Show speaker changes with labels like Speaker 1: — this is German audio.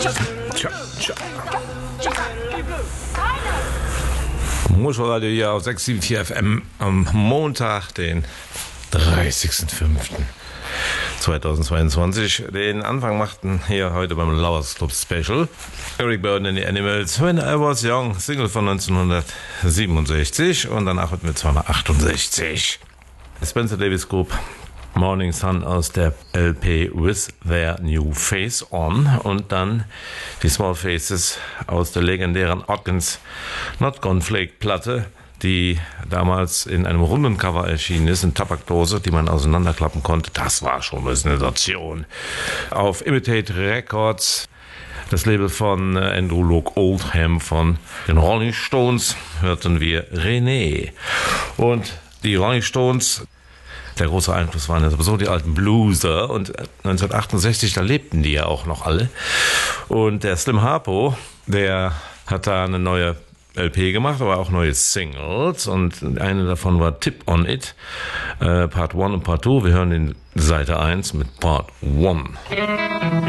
Speaker 1: Tja. Muschelradio hier auf 674 FM am Montag, den 30.05.2022. Den Anfang machten hier heute beim Lovers Club Special Eric Burdon and the Animals, When I Was Young, Single von 1967, und danach wird mit 268. Spencer Davis Group, Morning Sun aus der LP With Their New Face On, und dann die Small Faces aus der legendären Atkins Not Gone Flake Platte, die damals in einem runden Cover erschienen ist, eine Tabakdose, die man auseinanderklappen konnte. Das war schon eine Sensation. Auf Imitate Records, das Label von Andrew Loog Oldham von den Rolling Stones, hörten wir René. Und die Rolling Stones, der große Einfluss waren ja sowieso die alten Blueser, und 1968, da lebten die ja auch noch alle. Und der Slim Harpo, der hat da eine neue LP gemacht, aber auch neue Singles, und eine davon war Tip on It, Part 1 und Part 2. Wir hören in Seite 1 mit Part 1.